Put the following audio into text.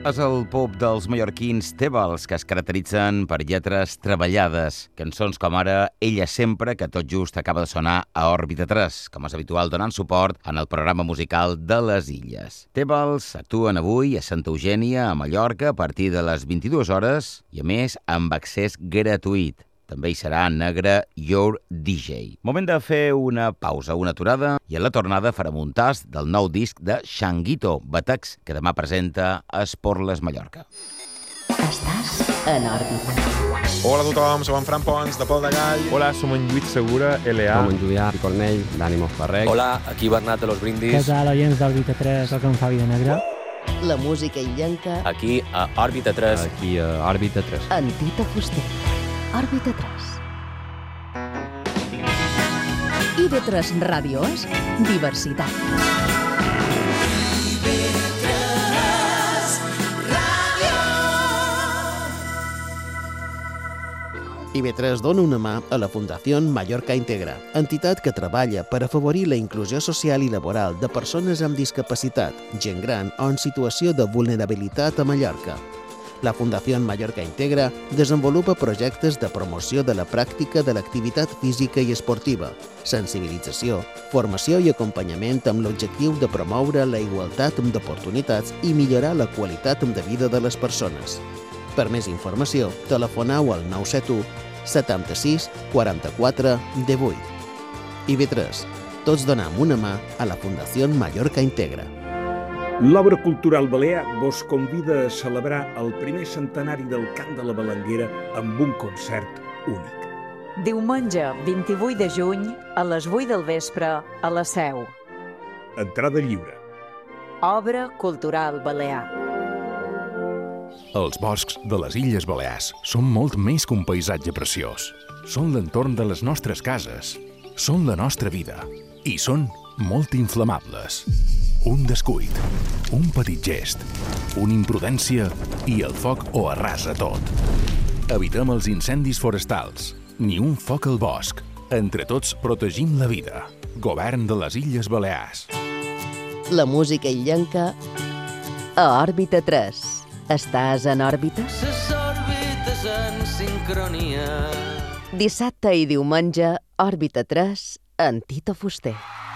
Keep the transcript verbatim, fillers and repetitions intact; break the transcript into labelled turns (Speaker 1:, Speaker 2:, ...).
Speaker 1: És el pop dels mallorquins Tebals, que es caracteritzen per lletres treballades. Cançons com ara Ella sempre, que tot just acaba de sonar a Òrbita tres, com és habitual donant suport en el programa musical de les Illes. Tebals actuen avui a Santa Eugènia, a Mallorca, a partir de les vint-i-dues hores i, a més, amb accés gratuït. També hi serà negre Your D J. Moment de fer una pausa, una aturada, i a la tornada farem un tast del nou disc de Xanguito, Batex, que demà presenta Esporles Mallorca.
Speaker 2: Estàs en òrbita.
Speaker 3: Hola a tothom, som en Fran Pons, de Pol de Gall.
Speaker 4: Hola, som en Lluís Segura, L A.
Speaker 5: Som en Julià Cornell, d'Ànimos Farrec.
Speaker 6: Hola, aquí Bernat de Los Brindis.
Speaker 7: Què tal, oients d'Òrbita tres, soc en Fabi de Negre.
Speaker 2: La música illenca.
Speaker 6: Aquí a Òrbita tres.
Speaker 5: Aquí a Òrbita tres.
Speaker 2: En Tito Fuster. Òrbita tres. I B tres Ràdio és diversitat.
Speaker 8: I B tres dona una mà a la Fundació Mallorca Integra, entitat que treballa per afavorir la inclusió social i laboral de persones amb discapacitat, gent gran o en situació de vulnerabilitat a Mallorca. La Fundació Mallorca Integra desenvolupa projectes de promoció de la pràctica de l'activitat física i esportiva, sensibilització, formació i acompanyament amb l'objectiu de promoure la igualtat d'oportunitats i millorar la qualitat de vida de les persones. Per més informació, telefoneu al nou set u setanta-sis quaranta-quatre divuit. I B tres. Tots donem una mà a la Fundació Mallorca Integra.
Speaker 9: L'Obra Cultural Balear vos convida a celebrar el primer centenari del Cant de la Balanguera amb un concert únic.
Speaker 10: Diumenge, vint-i-vuit de juny, a les vuit del vespre, a la Seu.
Speaker 9: Entrada lliure.
Speaker 10: Obra Cultural Balear.
Speaker 11: Els boscs de les Illes Balears són molt més que un paisatge preciós. Són l'entorn de les nostres cases, són la nostra vida i són molt inflamables. Un descuit, un petit gest, una imprudència i el foc ho arrasa tot. Evitem els incendis forestals, ni un foc al bosc. Entre tots protegim la vida. Govern de les Illes Balears.
Speaker 2: La música illenca a Òrbita tres. Estàs en òrbita?
Speaker 12: Les òrbites en sincronia.
Speaker 2: Dissabte i diumenge, Òrbita tres, en Tito Fuster.